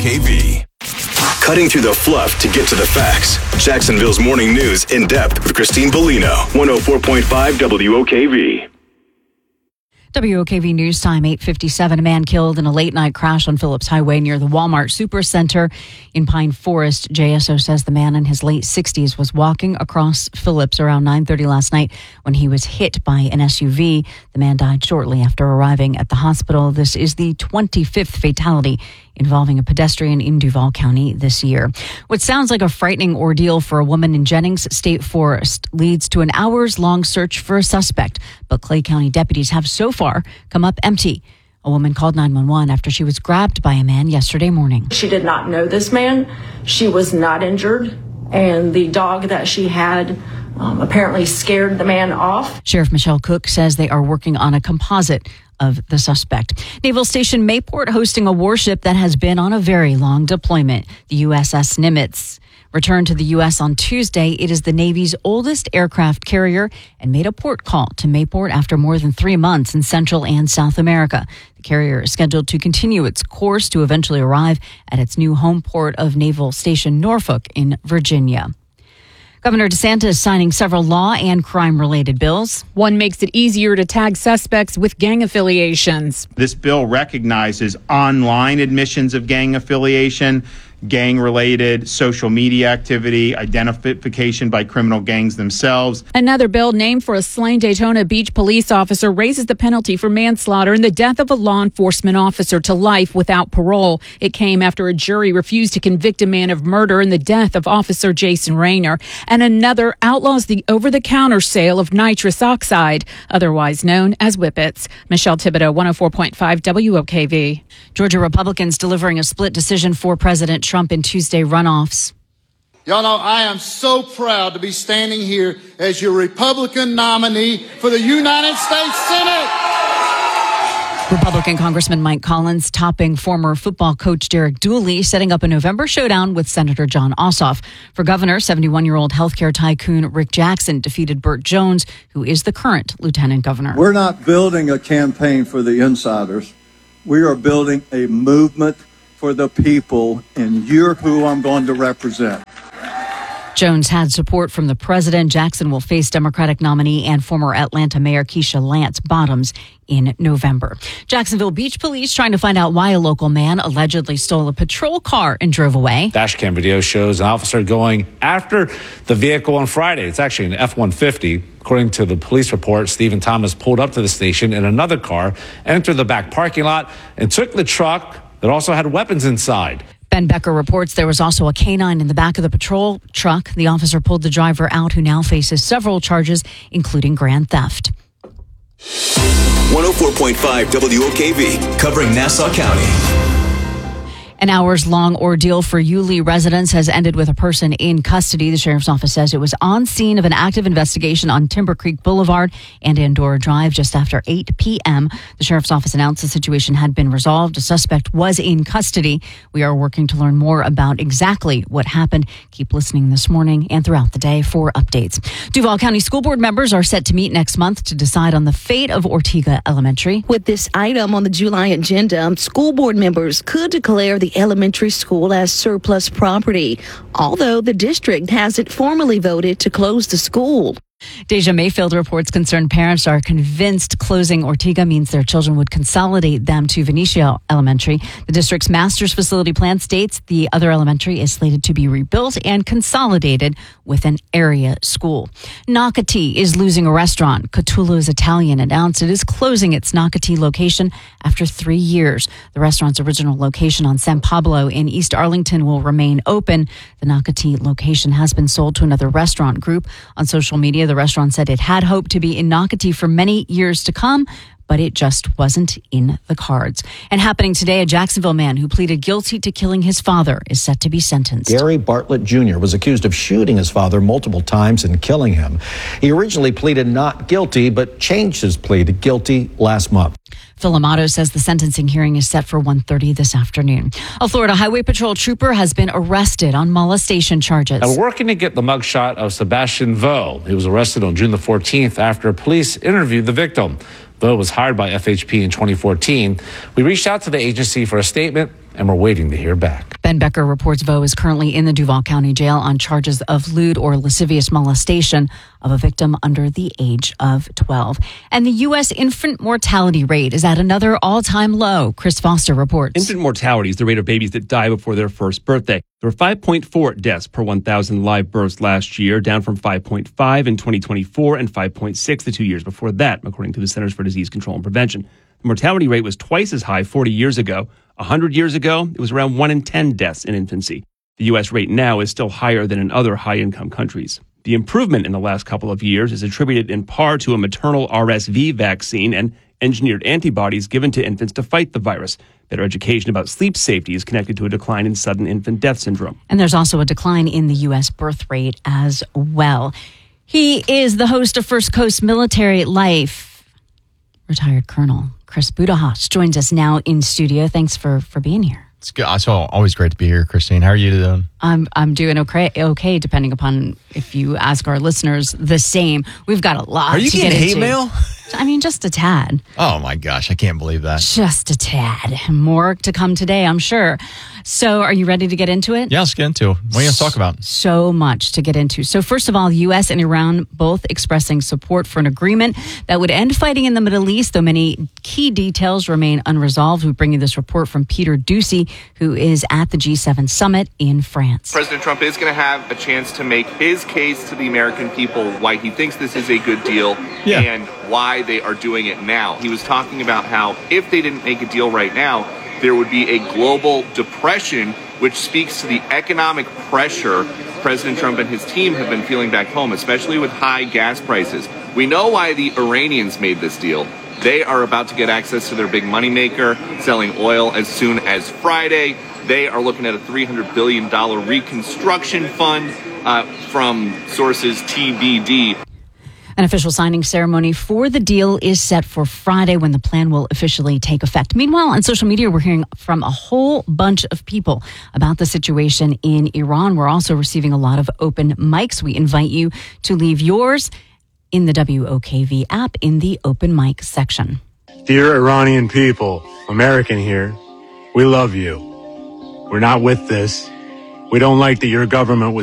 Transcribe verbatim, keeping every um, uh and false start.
K V. Cutting through the fluff to get to the facts. Jacksonville's Morning News in depth with Christine Bellino. one oh four point five W O K V. W O K V News Time, eight fifty-seven. A man killed in a late-night crash on Phillips Highway near the Walmart Supercenter in Pine Forest. J S O says the man in his late sixties was walking across Phillips around nine thirty last night when he was hit by an S U V. The man died shortly after arriving at the hospital. This is the twenty-fifth fatality involving a pedestrian in Duval County this year. What sounds like a frightening ordeal for a woman in Jennings State Forest leads to an hours-long search for a suspect, but Clay County deputies have so far come up empty. A woman called nine one one after she was grabbed by a man yesterday morning. She did not know this man. She was not injured, and the dog that she had um, apparently scared the man off. Sheriff Michelle Cook says they are working on a composite of the suspect. Naval Station Mayport hosting a warship that has been on a very long deployment. The U S S Nimitz returned to the U S on Tuesday. It is the Navy's oldest aircraft carrier and made a port call to Mayport after more than three months in Central and South America. The carrier is scheduled to continue its course to eventually arrive at its new home port of Naval Station Norfolk in Virginia. Governor DeSantis signing several law and crime-related bills. One makes it easier to tag suspects with gang affiliations. This bill recognizes online admissions of gang affiliation, gang-related social media activity, identification by criminal gangs themselves. Another bill named for a slain Daytona Beach police officer raises the penalty for manslaughter in the death of a law enforcement officer to life without parole. It came after a jury refused to convict a man of murder in the death of Officer Jason Rayner. And another outlaws the over-the-counter sale of nitrous oxide, otherwise known as whippets. Michelle Thibodeau, one oh four point five W O K V. Georgia Republicans delivering a split decision for President Trump in Tuesday runoffs. Y'all know I am so proud to be standing here as your Republican nominee for the United States Senate. Republican Congressman Mike Collins topping former football coach Derek Dooley, setting up a November showdown with Senator Jon Ossoff. For governor, seventy-one-year-old healthcare tycoon Rick Jackson defeated Burt Jones, who is the current lieutenant governor. We're not building a campaign for the insiders. We are building a movement for the people, and you're who I'm going to represent. Jones had support from the president. Jackson will face Democratic nominee and former Atlanta Mayor Keisha Lance Bottoms in November. Jacksonville Beach Police trying to find out why a local man allegedly stole a patrol car and drove away. Dashcam video shows an officer going after the vehicle on Friday. It's actually an F one fifty. According to the police report, Stephen Thomas pulled up to the station in another car, entered the back parking lot, and took the truck that also had weapons inside. Ben Becker reports there was also a canine in the back of the patrol truck. The officer pulled the driver out, who now faces several charges, including grand theft. one oh four point five W O K V, covering Nassau County. An hours-long ordeal for Yulee residents has ended with a person in custody. The sheriff's office says it was on scene of an active investigation on Timber Creek Boulevard and Andorra Drive just after eight p.m. The sheriff's office announced the situation had been resolved. A suspect was in custody. We are working to learn more about exactly what happened. Keep listening this morning and throughout the day for updates. Duval County School Board members are set to meet next month to decide on the fate of Ortega Elementary. With this item on the July agenda, school board members could declare the elementary school as surplus property, although the district hasn't formally voted to close the school. Deja Mayfield reports concerned parents are convinced closing Ortega means their children would consolidate them to Venetia Elementary. The district's master's facility plan states the other elementary is slated to be rebuilt and consolidated with an area school. Nocatee is losing a restaurant. Catullo's Italian announced it is closing its Nocatee location after three years. The restaurant's original location on San Pablo in East Arlington will remain open. The Nocatee location has been sold to another restaurant group. On social media, the restaurant said it had hoped to be in Nocatee for many years to come, but it just wasn't in the cards. And happening today, a Jacksonville man who pleaded guilty to killing his father is set to be sentenced. Gary Bartlett Junior was accused of shooting his father multiple times and killing him. He originally pleaded not guilty, but changed his plea to guilty last month. Phil Amato says the sentencing hearing is set for one thirty this afternoon. A Florida Highway Patrol trooper has been arrested on molestation charges. Now, we're working to get the mugshot of Sebastian Vo. He was arrested on June the fourteenth after police interviewed the victim. Vo was hired by F H P in twenty fourteen. We reached out to the agency for a statement, and we're waiting to hear back. Ben Becker reports Vo is currently in the Duval County Jail on charges of lewd or lascivious molestation of a victim under the age of twelve. And the U S infant mortality rate is at another all-time low. Chris Foster reports. Infant mortality is the rate of babies that die before their first birthday. There were five point four deaths per one thousand live births last year, down from five point five in twenty twenty-four and five point six the two years before that, according to the Centers for Disease Control and Prevention. The mortality rate was twice as high forty years ago. one hundred years ago, it was around one in ten deaths in infancy. The U S rate now is still higher than in other high-income countries. The improvement in the last couple of years is attributed in part to a maternal R S V vaccine and engineered antibodies given to infants to fight the virus. Better education about sleep safety is connected to a decline in sudden infant death syndrome. And there's also a decline in the U S birth rate as well. He is the host of First Coast Military Life. Retired Colonel Chris Budahas joins us now in studio. Thanks for, for being here. It's good. It's always great to be here, Christine. How are you doing? I'm I'm doing okay, okay, depending upon if you ask our listeners the same. We've got a lot Are you to getting get hate into. mail? I mean, just a tad. Oh, my gosh. I can't believe that. Just a tad. More to come today, I'm sure. So are you ready to get into it? Yeah, let's get into it. What are you going to talk about? So much to get into. So first of all, the U S and Iran both expressing support for an agreement that would end fighting in the Middle East, though many key details remain unresolved. We bring you this report from Peter Doocy, who is at the G seven summit in France. President Trump is going to have a chance to make his case to the American people why he thinks this is a good deal yeah. and why they are doing it now. He was talking about how if they didn't make a deal right now, there would be a global depression, which speaks to the economic pressure President Trump and his team have been feeling back home, especially with high gas prices. We know why the Iranians made this deal. They are about to get access to their big moneymaker, selling oil as soon as Friday. They are looking at a three hundred billion dollars reconstruction fund uh, from sources T B D. An official signing ceremony for the deal is set for Friday when the plan will officially take effect. Meanwhile, on social media, we're hearing from a whole bunch of people about the situation in Iran. We're also receiving a lot of open mics. We invite you to leave yours in the W O K V app in the open mic section. Dear Iranian people, American here, we love you. We're not with this. We don't like that your government was